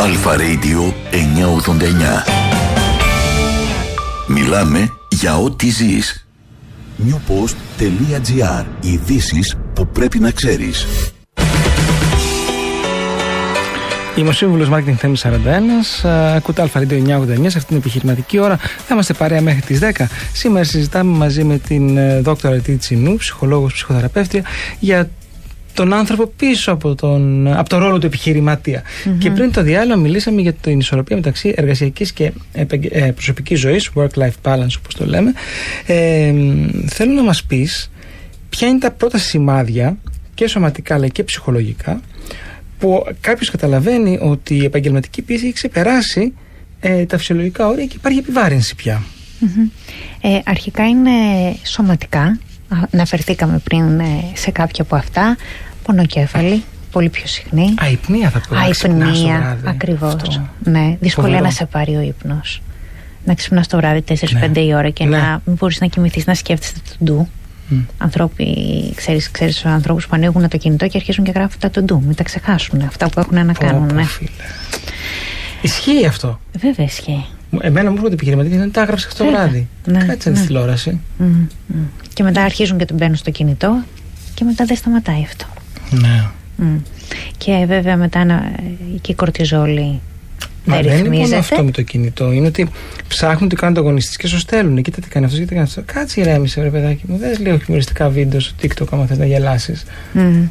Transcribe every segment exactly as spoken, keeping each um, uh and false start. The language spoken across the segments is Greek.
Αλφα Radio εννιακόσια ογδόντα εννιά. Μιλάμε για ό,τι ζεις. newpost.gr. Ειδήσεις που πρέπει να ξέρεις. Είμαι ο σύμβουλος Marketing Θέμης σαράντα ένα. Ακούτε Αλφα Radio εννιακόσια ογδόντα εννιά σε αυτήν την επιχειρηματική ώρα. Θα είμαστε παρέα μέχρι τις δέκα. Σήμερα συζητάμε μαζί με την δόκτωρα Αιτή Τσινού, ψυχολόγος, ψυχοθεραπεύτια, για τον άνθρωπο πίσω από τον, από τον ρόλο του επιχειρηματία. Mm-hmm. Και πριν το διάλογο μιλήσαμε για την ισορροπία μεταξύ εργασιακής και προσωπικής ζωής, work-life balance όπως το λέμε. Ε, θέλω να μας πεις ποια είναι τα πρώτα σημάδια, και σωματικά αλλά και ψυχολογικά, που κάποιος καταλαβαίνει ότι η επαγγελματική πίεση έχει ξεπεράσει ε, τα φυσιολογικά όρια και υπάρχει επιβάρυνση πια. Mm-hmm. Ε, αρχικά είναι σωματικά. Αναφερθήκαμε πριν σε κάποια από αυτά. Πονοκέφαλη, πολύ πιο συχνή. Αϊπνία θα πω. Αϊπνία, ακριβώς. Ναι, δυσκολία Φοβερό. Να σε πάρει ο ύπνος. Να ξυπνάς το βράδυ τέσσερα πέντε ναι. η ώρα και ναι. να μην μπορείς να κοιμηθείς, να σκέφτεσαι το ντου. Mm. Ανθρώποι, ξέρεις, ξέρεις ανθρώπους που ανοίγουν το κινητό και αρχίζουν και γράφουν τα ντου. Μην τα ξεχάσουν αυτά που έχουν να κάνουν. Ναι. Ισχύει αυτό. Βέβαια ισχύει. Εμένα μου έρχονται επιχειρηματικοί δεν τα έγραψε αυτό το βράδυ. Ναι, Κάτσε ναι. τη τηλεόραση. Mm, mm. Και μετά αρχίζουν και τον μπαίνουν στο κινητό και μετά δεν σταματάει αυτό. Ναι. Mm. Και βέβαια μετά και η κορτιζόλη δεν ρυθμίζεται. Δεν είναι μόνο αυτό με το κινητό. Είναι ότι ψάχνουν τι κάνουν το αγωνιστής και σου στέλνουν. Κοίτα τι κάνει αυτό, κοίτα τι κάνει αυτό. Κάτσε ηρέμησε, ρε παιδάκι μου. Δεν λέω χιουμοριστικά βίντεο στο TikTok άμα θες να γελάσεις. Mm. Mm.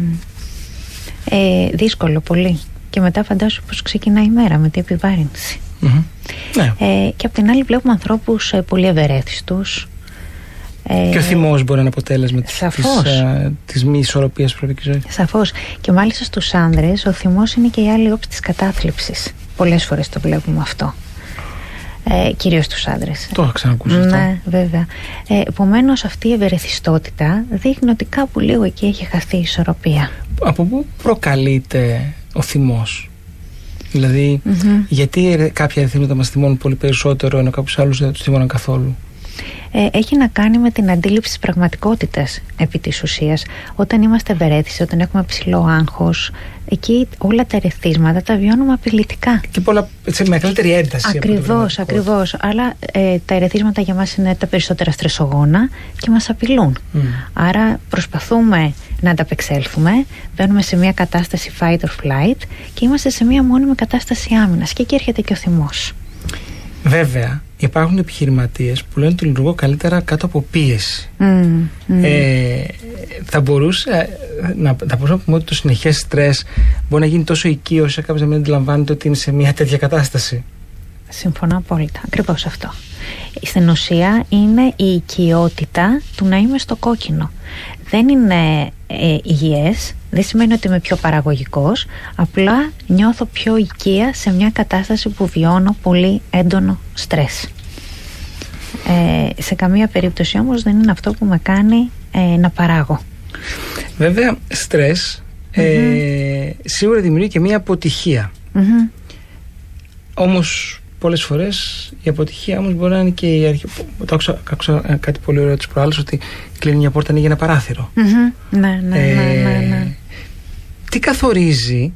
Ε, δύσκολο πολύ. Και μετά φαντάσου πως ξεκινάει η μέρα με την επιβάρυνση. Mm-hmm. Ναι. Ε, και απ' την άλλη βλέπουμε ανθρώπους ε, πολύ ευερέθιστους. Ε, και ο θυμός μπορεί να είναι αποτέλεσμα της, της, της μη ισορροπίας της προσωπικής ζωής. Σαφώς. Και μάλιστα στους άνδρες ο θυμός είναι και η άλλη όψη της κατάθλιψης. Πολλές φορές το βλέπουμε αυτό. Ε, κυρίως στους άνδρες. Το έχω ξανακούσει αυτό. Ναι, βέβαια. Ε, επομένως αυτή η ευερεθιστότητα δείχνει ότι κάπου λίγο εκεί έχει χαθεί η ισορροπία. Από πού προκαλείται ο θυμός? Δηλαδή, mm-hmm. γιατί κάποια αριθμήματα μας θυμώνουν πολύ περισσότερο ενώ κάποιους άλλους δεν τους θυμώνουν καθόλου? Ε, έχει να κάνει με την αντίληψη της πραγματικότητας επί της ουσίας. Όταν είμαστε ευερέθιστοι, όταν έχουμε ψηλό άγχος, εκεί όλα τα ερεθίσματα τα βιώνουμε απειλητικά. Και πολλά, σε μεγαλύτερη ένταση. Ακριβώς, ακριβώς. Αλλά ε, τα ερεθίσματα για μας είναι τα περισσότερα στρεσογόνα και μας απειλούν. Mm. Άρα προσπαθούμε να ανταπεξέλθουμε, μπαίνουμε σε μια κατάσταση fight or flight και είμαστε σε μια μόνιμη κατάσταση άμυνας. Και εκεί έρχεται και ο θυμός. Βέβαια, υπάρχουν επιχειρηματίες που λένε ότι λειτουργώ καλύτερα κάτω από πίεση. Mm, mm. Ε, θα μπορούσε να, θα μπορούσε να πούμε ότι το συνεχές στρες μπορεί να γίνει τόσο οικείο ώστε κάποιος να μην αντιλαμβάνεται ότι είναι σε μια τέτοια κατάσταση. Συμφωνώ απόλυτα. Ακριβώς αυτό. Στην ουσία είναι η οικειότητα του να είμαι στο κόκκινο. Δεν είναι ε, υγιές, δεν σημαίνει ότι είμαι πιο παραγωγικός, απλά νιώθω πιο οικία σε μια κατάσταση που βιώνω πολύ έντονο στρες. Ε, σε καμία περίπτωση όμως δεν είναι αυτό που με κάνει ε, να παράγω. Βέβαια, στρες mm-hmm. ε, σίγουρα δημιουργεί και μια αποτυχία. Mm-hmm. Όμως πολλές φορές η αποτυχία όμως μπορεί να είναι και η αρχή. Το άκουσα, άκουσα κάτι πολύ ωραίο της προάλλης, ότι κλείνει μια πόρτα, ανοίγει ένα παράθυρο. Mm-hmm. Ναι, ναι, ε, ναι, ναι, ναι. Τι καθορίζει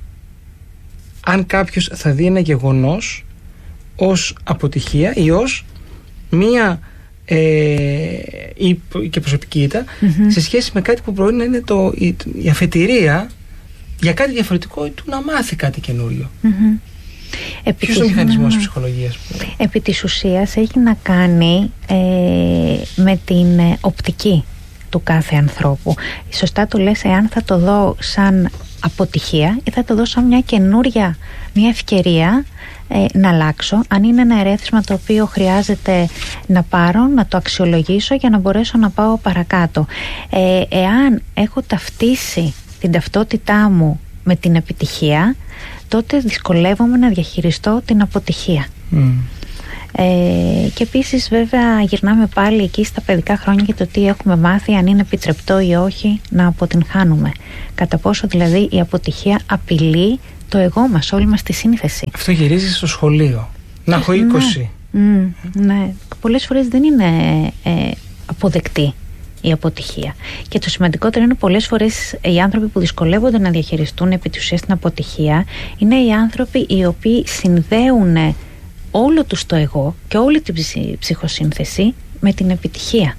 αν κάποιος θα δει ένα γεγονός ως αποτυχία ή ως μία ε, ή και προσωπική ήττα mm-hmm. σε σχέση με κάτι που μπορεί να είναι το, η, η αφετηρία για κάτι διαφορετικό ή του να μάθει κάτι καινούριο. Mm-hmm. Ποιος είναι ο μηχανισμός της ψυχολογίας? Επί της ουσίας έχει να κάνει ε, με την ε, οπτική του κάθε ανθρώπου. Σωστά το λες, εάν θα το δω σαν αποτυχία ή θα το δω σαν μια καινούρια, μια ευκαιρία ε, να αλλάξω, αν είναι ένα ερέθισμα το οποίο χρειάζεται να πάρω, να το αξιολογήσω για να μπορέσω να πάω παρακάτω. Ε, εάν έχω ταυτίσει την ταυτότητά μου με την επιτυχία, τότε δυσκολεύομαι να διαχειριστώ την αποτυχία. Mm. Ε, και επίσης βέβαια γυρνάμε πάλι εκεί στα παιδικά χρόνια για το τι έχουμε μάθει, αν είναι επιτρεπτό ή όχι να αποτυγχάνουμε. Κατά πόσο δηλαδή η αποτυχία απειλεί το εγώ μας, όλη μας τη σύνθεση. Αυτό γυρίζει στο σχολείο. Να έχω είκοσι. Ναι, mm, ναι. Πολλές φορές δεν είναι ε, αποδεκτή η αποτυχία. Και το σημαντικότερο είναι πολλές φορές οι άνθρωποι που δυσκολεύονται να διαχειριστούν επί της ουσίας την αποτυχία είναι οι άνθρωποι οι οποίοι συνδέουν όλο τους το εγώ και όλη την ψυχοσύνθεση με την επιτυχία.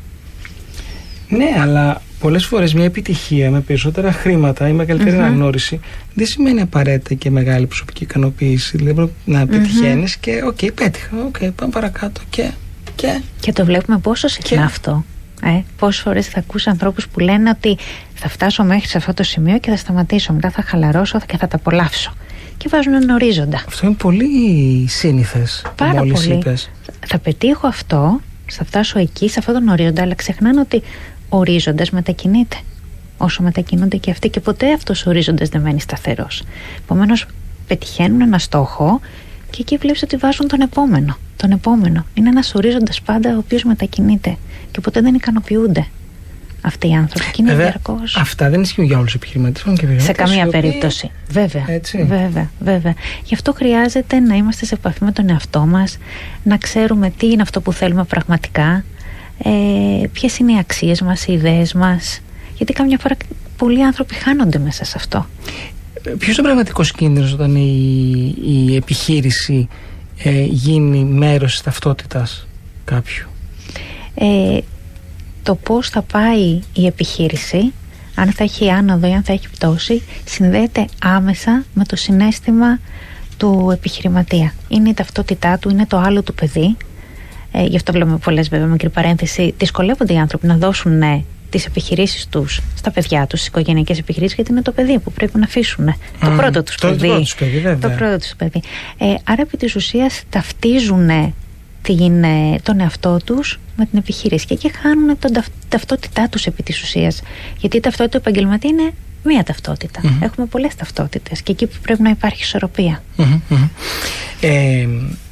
Ναι, αλλά πολλές φορές μια επιτυχία με περισσότερα χρήματα ή μεγαλύτερη mm-hmm. αναγνώριση δεν σημαίνει απαραίτητα και μεγάλη προσωπική ικανοποίηση. Δηλαδή πρέπει να πετυχαίνεις mm-hmm. και οκ, okay, πέτυχα, οκ, okay, πάμε παρακάτω και, και... Και το βλέπουμε πόσο συχνά και... αυτό. Ε, πόσες φορές θα ακούσει ανθρώπους που λένε ότι θα φτάσω μέχρι σε αυτό το σημείο και θα σταματήσω, μετά θα χαλαρώσω και θα τα απολαύσω. Και βάζουν έναν ορίζοντα. Αυτό είναι πολύ σύνηθες. Πάρα πολύ. Είπες. Θα πετύχω αυτό, θα φτάσω εκεί, σε αυτόν τον ορίζοντα, αλλά ξεχνάνε ότι ο ορίζοντας μετακινείται. Όσο μετακινούνται και αυτοί, και ποτέ αυτός ο ορίζοντας δεν μένει σταθερός. Επομένως, πετυχαίνουν ένα στόχο και εκεί βλέπεις ότι βάζουν τον επόμενο. Τον επόμενο. Είναι ένας ορίζοντας πάντα ο οποίος μετακινείται και ποτέ δεν ικανοποιούνται αυτοί οι άνθρωποι. Και είναι διαρκώς. Αυτά δεν ισχύουν για όλους τους επιχειρηματίες. Σε καμία περίπτωση. Βέβαια, βέβαια, βέβαια. Γι' αυτό χρειάζεται να είμαστε σε επαφή με τον εαυτό μας, να ξέρουμε τι είναι αυτό που θέλουμε πραγματικά, ε, ποιες είναι οι αξίες μας, οι ιδέες μας. Γιατί καμιά φορά πολλοί άνθρωποι χάνονται μέσα σε αυτό. Ποιος είναι ο πραγματικός κίνδυνος όταν η, η επιχείρηση ε, γίνει μέρος της ταυτότητας κάποιου? Ε, το πώς θα πάει η επιχείρηση, αν θα έχει άνοδο ή αν θα έχει πτώση, συνδέεται άμεσα με το συναίσθημα του επιχειρηματία. Είναι η ταυτότητά του, είναι το άλλο του παιδί. Ε, γι' αυτό βλέπουμε πολλές, βέβαια, μικρή παρένθεση, δυσκολεύονται οι άνθρωποι να δώσουν ναι, τις επιχειρήσεις τους στα παιδιά τους, στις οικογενειακές επιχειρήσεις, γιατί είναι το παιδί που πρέπει να αφήσουν. Mm, το πρώτο τους το παιδί. Το, τους παιδί, το πρώτο τους παιδί. Ε, άρα, επί της ουσίας, ταυτίζουν την, τον εαυτό τους με την επιχείρηση και εκεί χάνουν τον ταυτ, ταυτότητά τους επί της ουσίας. Γιατί η ταυτότητα του επαγγελματία είναι μία ταυτότητα. Mm-hmm. Έχουμε πολλές ταυτότητες και εκεί που πρέπει να υπάρχει ισορροπία. Mm-hmm. Ε,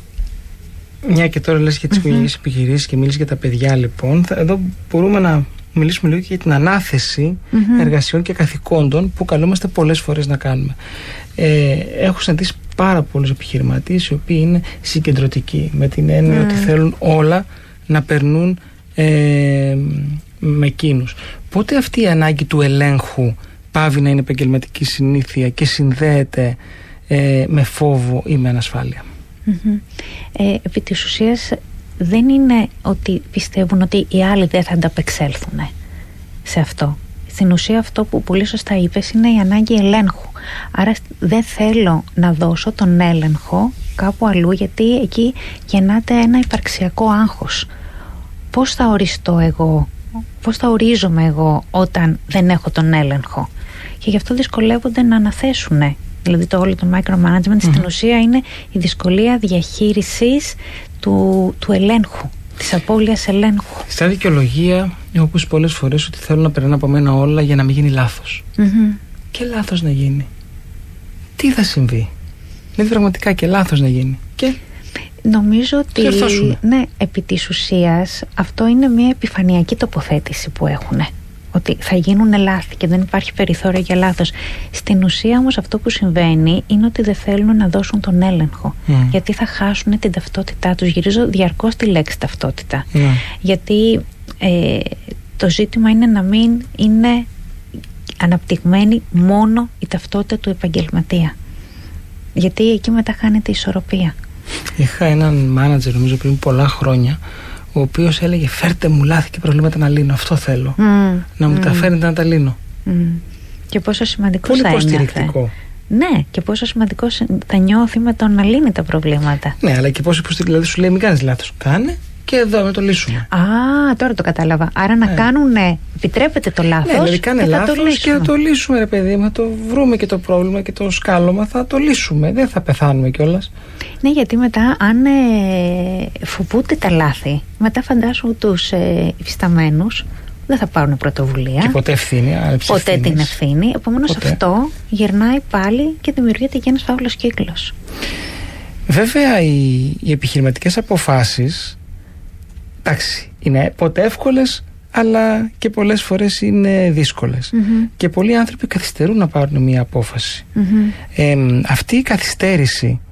μια και τώρα λες για τις mm-hmm. οικογενειακές επιχειρήσεις και μίλησες για τα παιδιά, λοιπόν, θα, εδώ μπορούμε να μιλήσουμε λίγο και για την ανάθεση mm-hmm. εργασιών και καθηκόντων που καλούμαστε πολλές φορές να κάνουμε. Ε, έχω συναντήσει πάρα πολλούς επιχειρηματίες οι οποίοι είναι συγκεντρωτικοί, με την έννοια mm. ότι θέλουν όλα να περνούν ε, με εκείνους. Πότε αυτή η ανάγκη του ελέγχου πάβει να είναι επαγγελματική συνήθεια και συνδέεται ε, με φόβο ή με ανασφάλεια? Mm-hmm. Ε, επί της ουσίας δεν είναι ότι πιστεύουν ότι οι άλλοι δεν θα ανταπεξέλθουν σε αυτό. Στην ουσία αυτό που πολύ σωστά είπες είναι η ανάγκη ελέγχου. Άρα δεν θέλω να δώσω τον έλεγχο κάπου αλλού, γιατί εκεί γεννάται ένα υπαρξιακό άγχος. Πώς θα οριστώ εγώ, πώς θα ορίζομαι εγώ όταν δεν έχω τον έλεγχο? Και γι' αυτό δυσκολεύονται να αναθέσουν. Δηλαδή το όλο το micromanagement mm-hmm. στην ουσία είναι η δυσκολία διαχείρισης του, του ελέγχου, της απώλειας ελέγχου. Στα δικαιολογία έχω ακούσει πολλές φορές ότι θέλουν να περνάνε από μένα όλα για να μην γίνει λάθος. Mm-hmm. Και λάθος να γίνει. Τι θα συμβεί? Είναι πραγματικά και λάθος να γίνει. Και νομίζω ότι ναι, επί της ουσίας αυτό είναι μια επιφανειακή τοποθέτηση που έχουν. Ότι θα γίνουν λάθη και δεν υπάρχει περιθώριο για λάθος. Στην ουσία όμως αυτό που συμβαίνει είναι ότι δεν θέλουν να δώσουν τον έλεγχο. Mm. Γιατί θα χάσουν την ταυτότητά τους. Γυρίζω διαρκώς τη λέξη ταυτότητα. Mm. Γιατί ε, το ζήτημα είναι να μην είναι αναπτυγμένη μόνο η ταυτότητα του επαγγελματία. Γιατί εκεί μετά χάνεται η ισορροπία. Είχα έναν μάνατζερ, νομίζω πριν πολλά χρόνια, ο οποίος έλεγε φέρτε μου λάθη και προβλήματα να λύνω. Αυτό θέλω. Mm, να μου mm. τα φέρνετε να τα λύνω. Mm. Και πόσο σημαντικό Πολύ θα είναι. Πολύ υποστηρικτικό. Ναι, και πόσο σημαντικό θα νιώθει με το να λύνει τα προβλήματα. Ναι, αλλά και πόσο υποστηρικτικό. Δηλαδή σου λέει μην κάνεις λάθος. Κάνε και εδώ να το λύσουμε. Α, τώρα το κατάλαβα. Άρα να ναι. κάνουν, επιτρέπεται το λάθος. Ναι, δηλαδή κάνε και λάθος θα το και θα το λύσουμε, ρε παιδί. Να το βρούμε και το πρόβλημα και το σκάλωμα, θα το λύσουμε. Δεν θα πεθάνουμε κιόλας. Ναι, γιατί μετά, αν ε, φοβούνται τα λάθη, μετά φαντάσου τους ε, υφισταμένους, δεν θα πάρουν πρωτοβουλία. Και ποτέ ευθύνη. Ποτέ την ευθύνη. Επομένως αυτό γυρνάει πάλι και δημιουργείται και ένας φαύλος κύκλος. Βέβαια, οι, οι επιχειρηματικές αποφάσεις, εντάξει, είναι ποτέ εύκολες, αλλά και πολλές φορές είναι δύσκολες. Mm-hmm. Και πολλοί άνθρωποι καθυστερούν να πάρουν μια απόφαση. Mm-hmm. Ε, αυτή η καθυστέρηση